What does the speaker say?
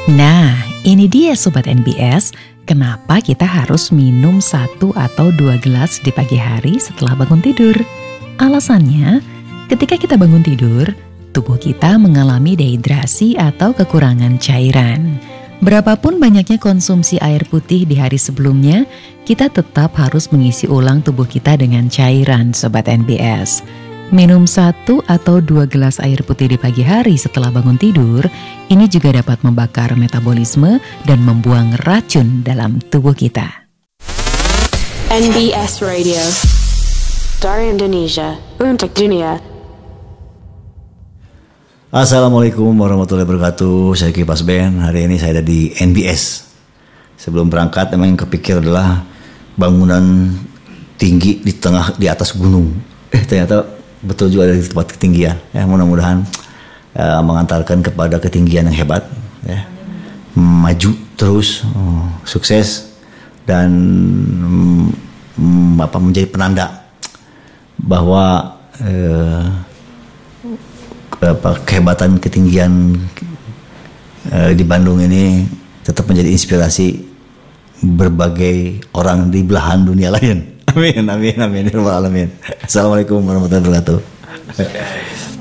Nah, ini dia Sobat NBS, kenapa kita harus minum 1 atau 2 gelas di pagi hari setelah bangun tidur. Alasannya, ketika kita bangun tidur, tubuh kita mengalami dehidrasi atau kekurangan cairan. Berapapun banyaknya konsumsi air putih di hari sebelumnya, kita tetap harus mengisi ulang tubuh kita dengan cairan, Sobat NBS. Minum 1 atau 2 gelas air putih di pagi hari setelah bangun tidur, ini juga dapat membakar metabolisme dan membuang racun dalam tubuh kita. NBS Radio, dari Indonesia untuk dunia. Assalamualaikum warahmatullahi wabarakatuh. Saya Kipas Ben. Hari ini saya ada di NBS. Sebelum berangkat memang yang kepikir adalah bangunan tinggi di atas gunung. Ternyata betul juga dari tempat ketinggian. Ya, mudah-mudahan mengantarkan kepada ketinggian yang hebat. Ya. Maju terus, sukses dan menjadi penanda bahwa kehebatan ketinggian di Bandung ini tetap menjadi inspirasi berbagai orang di belahan dunia lain. Amin, amin, amin, amin. Assalamualaikum warahmatullahi wabarakatuh.